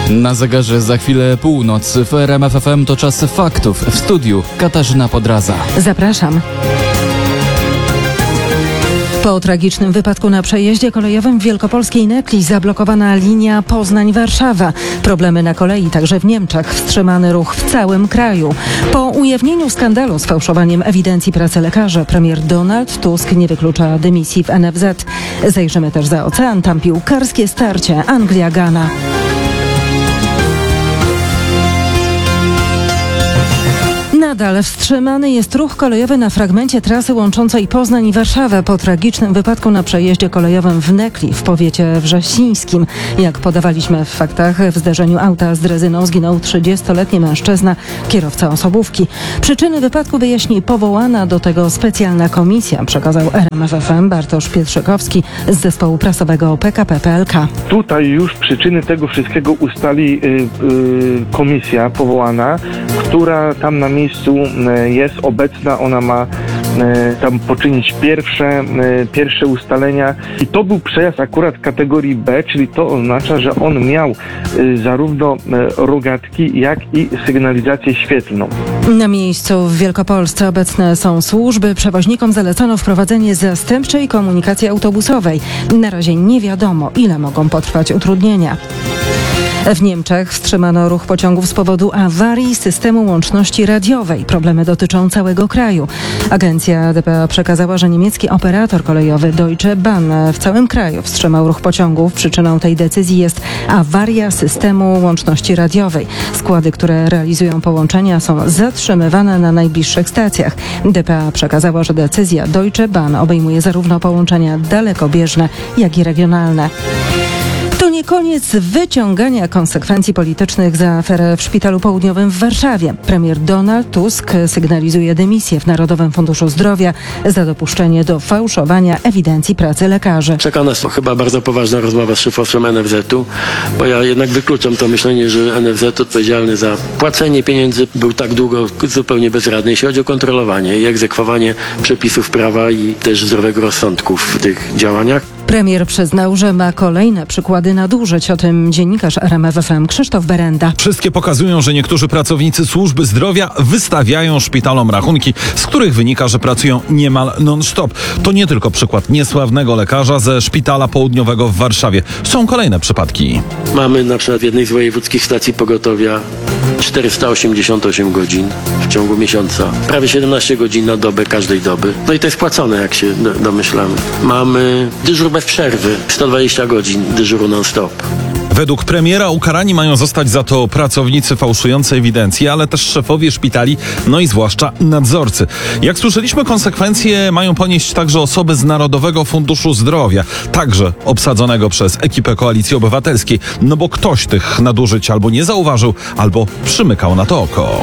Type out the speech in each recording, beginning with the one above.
Na zegarze za chwilę północ. W RMF FM to czas faktów. W studiu Katarzyna Podraza. Zapraszam. Po tragicznym wypadku na przejeździe kolejowym w wielkopolskiej Nekli zablokowana linia Poznań-Warszawa. Problemy na kolei także w Niemczech. Wstrzymany ruch w całym kraju. Po ujawnieniu skandalu z fałszowaniem ewidencji pracy lekarzy premier Donald Tusk nie wyklucza dymisji w NFZ. Zajrzymy też za ocean. Tam piłkarskie starcie Anglia-Ghana. Nadal wstrzymany jest ruch kolejowy na fragmencie trasy łączącej Poznań i Warszawę po tragicznym wypadku na przejeździe kolejowym w Nekli w powiecie wrześnińskim. Jak podawaliśmy w faktach, w zderzeniu auta z drezyną zginął 30-letni mężczyzna, kierowca osobówki. Przyczyny wypadku wyjaśni powołana do tego specjalna komisja, przekazał RMF FM Bartosz Pietrzykowski z zespołu prasowego PKP PLK. Tutaj już przyczyny tego wszystkiego ustali komisja powołana, która tam na miejscu jest obecna, ona ma tam poczynić pierwsze ustalenia i to był przejazd akurat kategorii B, czyli to oznacza, że on miał zarówno rogatki, jak i sygnalizację świetlną. Na miejscu w Wielkopolsce obecne są służby. Przewoźnikom zalecono wprowadzenie zastępczej komunikacji autobusowej. Na razie nie wiadomo, ile mogą potrwać utrudnienia. W Niemczech wstrzymano ruch pociągów z powodu awarii systemu łączności radiowej. Problemy dotyczą całego kraju. Agencja dpa przekazała, że niemiecki operator kolejowy Deutsche Bahn w całym kraju wstrzymał ruch pociągów. Przyczyną tej decyzji jest awaria systemu łączności radiowej. Składy, które realizują połączenia, są zatrzymywane na najbliższych stacjach. dpa przekazała, że decyzja Deutsche Bahn obejmuje zarówno połączenia dalekobieżne, jak i regionalne. To nie koniec wyciągania konsekwencji politycznych za aferę w Szpitalu Południowym w Warszawie. Premier Donald Tusk sygnalizuje dymisję w Narodowym Funduszu Zdrowia za dopuszczenie do fałszowania ewidencji pracy lekarzy. Czeka nas chyba bardzo poważna rozmowa z szefostwem NFZ-u, bo ja jednak wykluczam to myślenie, że NFZ odpowiedzialny za płacenie pieniędzy był tak długo zupełnie bezradny, jeśli chodzi o kontrolowanie i egzekwowanie przepisów prawa i też zdrowego rozsądku w tych działaniach. Premier przyznał, że ma kolejne przykłady nadużyć. O tym dziennikarz RMF FM Krzysztof Berenda. Wszystkie pokazują, że niektórzy pracownicy służby zdrowia wystawiają szpitalom rachunki, z których wynika, że pracują niemal non-stop. To nie tylko przykład niesławnego lekarza ze Szpitala Południowego w Warszawie. Są kolejne przypadki. Mamy na przykład w jednej z wojewódzkich stacji pogotowia 488 godzin w ciągu miesiąca. Prawie 17 godzin na dobę każdej doby. No i to jest płacone, jak się domyślamy. Mamy dyżur bez przerwy, 120 godzin dyżuru non-stop. Według premiera ukarani mają zostać za to pracownicy fałszujący ewidencję, ale też szefowie szpitali, no i zwłaszcza nadzorcy. Jak słyszeliśmy, konsekwencje mają ponieść także osoby z Narodowego Funduszu Zdrowia, także obsadzonego przez ekipę Koalicji Obywatelskiej, no bo ktoś tych nadużyć albo nie zauważył, albo przymykał na to oko.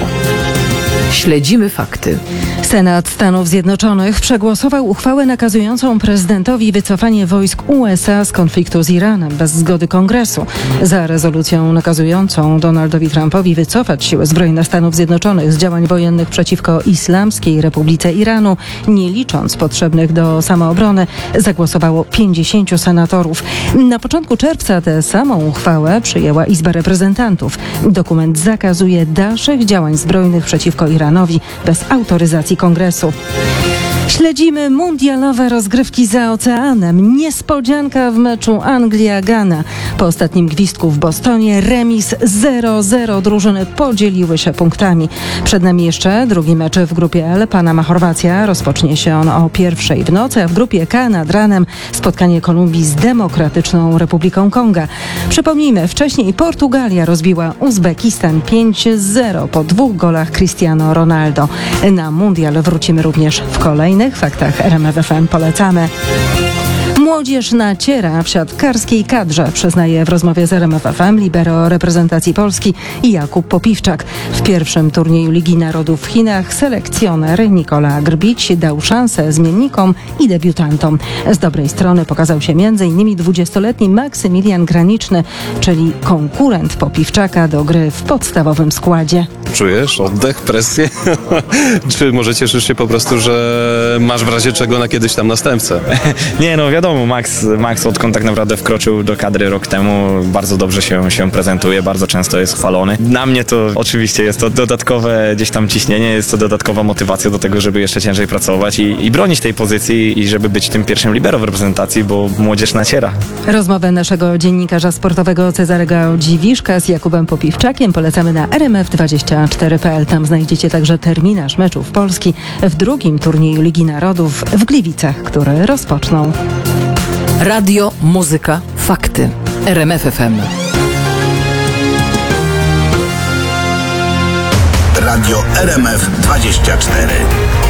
Śledzimy fakty. Senat Stanów Zjednoczonych przegłosował uchwałę nakazującą prezydentowi wycofanie wojsk USA z konfliktu z Iranem bez zgody Kongresu. Za rezolucją nakazującą Donaldowi Trumpowi wycofać siły zbrojne Stanów Zjednoczonych z działań wojennych przeciwko Islamskiej Republice Iranu, nie licząc potrzebnych do samoobrony, zagłosowało 50 senatorów. Na początku czerwca tę samą uchwałę przyjęła Izba Reprezentantów. Dokument zakazuje dalszych działań zbrojnych przeciwko Iranowi bez autoryzacji Kongresu. Śledzimy mundialowe rozgrywki za oceanem. Niespodzianka w meczu Anglia-Ghana. Po ostatnim gwizdku w Bostonie remis 0-0. Drużyny podzieliły się punktami. Przed nami jeszcze drugi mecz w grupie L. Panama-Chorwacja. Rozpocznie się on o 1:00 w nocy, a w grupie K nad ranem spotkanie Kolumbii z Demokratyczną Republiką Konga. Przypomnijmy, wcześniej Portugalia rozbiła Uzbekistan 5-0 po 2 golach Cristiano Ronaldo. Na mundial wrócimy również w kolejnych faktach RMF FM. Polecamy. Młodzież naciera w siatkarskiej kadrze, przyznaje w rozmowie z RMF FM libero reprezentacji Polski Jakub Popiwczak. W pierwszym turnieju Ligi Narodów w Chinach selekcjoner Nikola Grbić dał szansę zmiennikom i debiutantom. Z dobrej strony pokazał się m.in. 20-letni Maksymilian Graniczny, czyli konkurent Popiwczaka do gry w podstawowym składzie. Czujesz oddech, presję? Czy może cieszysz się po prostu, że masz w razie czego na kiedyś tam następcę? Nie, no wiadomo, Max odkąd tak naprawdę wkroczył do kadry rok temu, bardzo dobrze się prezentuje, bardzo często jest chwalony. Dla mnie to oczywiście jest to dodatkowe gdzieś tam ciśnienie, jest to dodatkowa motywacja do tego, żeby jeszcze ciężej pracować i bronić tej pozycji i żeby być tym pierwszym libero w reprezentacji, bo młodzież naciera. Rozmowę naszego dziennikarza sportowego Cezarego Dziwiszka z Jakubem Popiwczakiem polecamy na rmf24.pl. Tam znajdziecie także terminarz meczów Polski w drugim turnieju Ligi Narodów w Gliwicach, które rozpoczną. Radio, muzyka, fakty. RMF FM. Radio RMF 24.